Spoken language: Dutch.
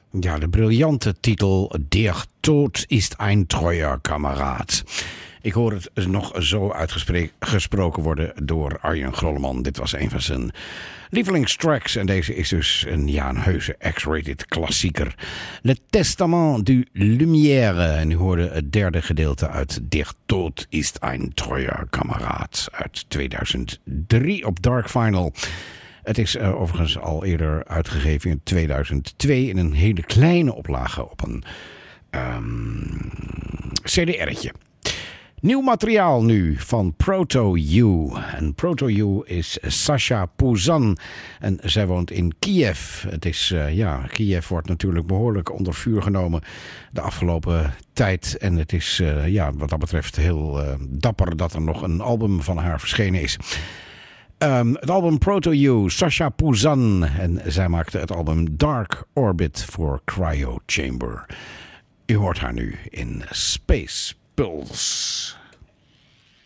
Ja, de briljante titel Der Tod ist ein treuer Kamerad. Ik hoor het nog zo uitgesproken worden door Arjen Grolleman. Dit was een van zijn lievelingstracks. En deze is dus een heuse X-rated klassieker. Le Testament du Lumière. En u hoorde het derde gedeelte uit Der Tod ist ein treuer Kamerad. Uit 2003 op Dark Vinyl. Het is overigens al eerder uitgegeven in 2002 in een hele kleine oplage op een CDR'tje. Nieuw materiaal nu van Proto-U. En Proto-U is Sasha Puzan. En zij woont in Kiev. Het is, Kiev wordt natuurlijk behoorlijk onder vuur genomen de afgelopen tijd. En het is, wat dat betreft heel dapper dat er nog een album van haar verschenen is. Het album Proto-U, Sasha Puzan. En zij maakte het album Dark Orbit for Cryo Chamber. U hoort haar nu in Space Pulse.